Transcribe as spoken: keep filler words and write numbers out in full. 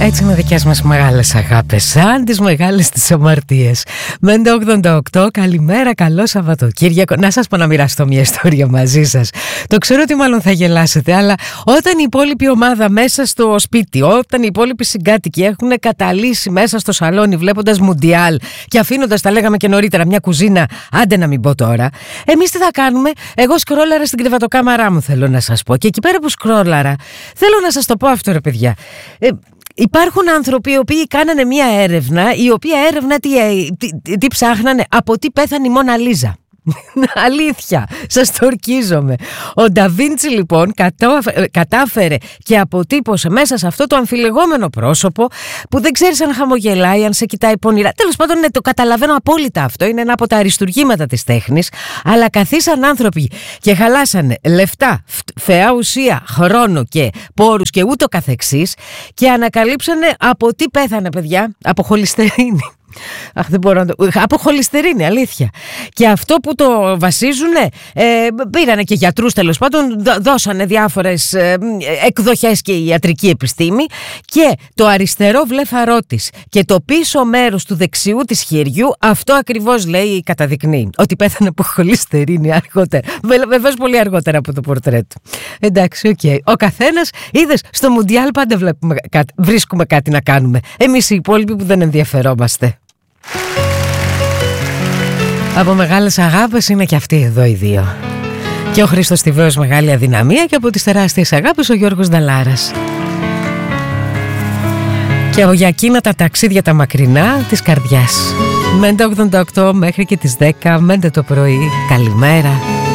Έτσι είναι δικές μας μεγάλες αγάπες, σαν τις μεγάλες τις αμαρτίες. Μέντε ογδόντα οκτώ, καλημέρα, καλό Σαββατοκύριακο. Να σας πω να μοιραστώ μια ιστορία μαζί σας. Το ξέρω ότι μάλλον θα γελάσετε, αλλά όταν η υπόλοιπη ομάδα μέσα στο σπίτι, όταν οι υπόλοιποι συγκάτοικοι έχουν καταλύσει μέσα στο σαλόνι βλέποντας Μουντιάλ και αφήνοντας, τα λέγαμε και νωρίτερα, μια κουζίνα, άντε να μην πω τώρα, εμείς τι θα κάνουμε? Εγώ σκρόλαρα στην κρεβατοκάμαρά μου, θέλω να σας πω. Και εκεί πέρα που σκρόλαρα, θέλω να σας το πω αυτό, ρε παιδιά. Ε, Υπάρχουν άνθρωποι οι οποίοι κάνανε μια έρευνα, η οποία έρευνα τι, τι, τι ψάχνανε, από τι πέθανε η Μόνα Λίζα. Αλήθεια, σας το ορκίζομαι. Ο Νταβίντσι λοιπόν κατάφερε και αποτύπωσε μέσα σε αυτό το αμφιλεγόμενο πρόσωπο που δεν ξέρεις αν χαμογελάει, αν σε κοιτάει πονηρά. Τέλος πάντων, ναι, το καταλαβαίνω απόλυτα αυτό. Είναι ένα από τα αριστουργήματα της τέχνης. Αλλά καθίσαν άνθρωποι και χαλάσανε λεφτά, φαιά ουσία, χρόνο και πόρους και ούτω καθεξής και ανακαλύψανε από τι πέθανε, παιδιά. Από χολυστερίνη. Αχ, δεν μπορώ να το... Από χολυστερίνη, αλήθεια. Και αυτό που το βασίζουνε, ε, πήρανε και γιατρούς, τέλος πάντων, δώσανε διάφορες ε, εκδοχές και η ιατρική επιστήμη, και το αριστερό βλέφαρό της και το πίσω μέρος του δεξιού της χεριού, αυτό ακριβώς λέει, καταδεικνύει ότι πέθανε από χολυστερίνη αργότερα. Βεβαίως πολύ αργότερα από το πορτρέτο. Εντάξει, οκ. Okay. Ο καθένας, είδες, στο Μουντιάλ πάντα βλέπουμε, βρίσκουμε κάτι να κάνουμε. Εμείς οι υπόλοιποι που δεν ενδιαφερόμαστε. Από μεγάλες αγάπες είναι και αυτοί εδώ οι δύο. Και ο Χρήστος Τιβαίος, μεγάλη αδυναμία, και από τις τεράστιες αγάπες ο Γιώργος Νταλάρας. Και για εκείνα τα ταξίδια τα μακρινά της καρδιάς. Μέντε ογδόντα οκτώ μέχρι και τις δέκα, μέντε το πρωί. Καλημέρα.